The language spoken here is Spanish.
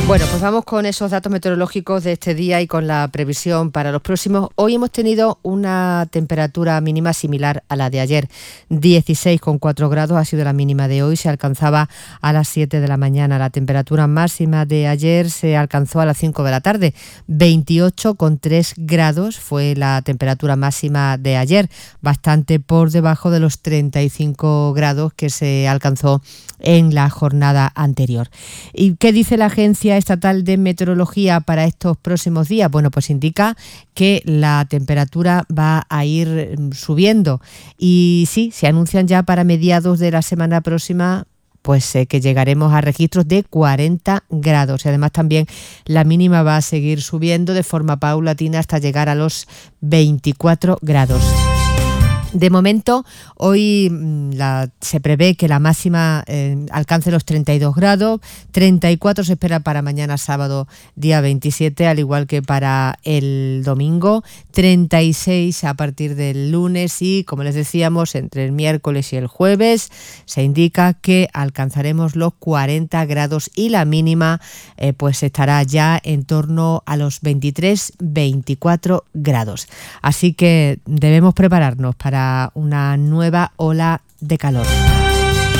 Bueno, pues vamos con esos datos meteorológicos de este día y con la previsión para los próximos. Hoy hemos tenido una temperatura mínima similar a la de ayer. 16,4 grados ha sido la mínima de hoy, se alcanzaba a las 7 de la mañana. La temperatura máxima de ayer se alcanzó a las 5 de la tarde. 28,3 grados fue la temperatura máxima de ayer, bastante por debajo de los 35 grados que se alcanzó en la jornada anterior. ¿Y qué dice la Agencia Estatal de Meteorología para estos próximos días? Bueno, pues indica que la temperatura va a ir subiendo y sí, se anuncian ya para mediados de la semana próxima pues que llegaremos a registros de 40 grados y además también la mínima va a seguir subiendo de forma paulatina hasta llegar a los 24 grados. De momento, hoy se prevé que la máxima alcance los 32 grados, 34 se espera para mañana sábado, día 27, al igual que para el domingo, 36 a partir del lunes y, como les decíamos, entre el miércoles y el jueves se indica que alcanzaremos los 40 grados y la mínima pues estará ya en torno a los 23-24 grados. Así que debemos prepararnos para una nueva ola de calor.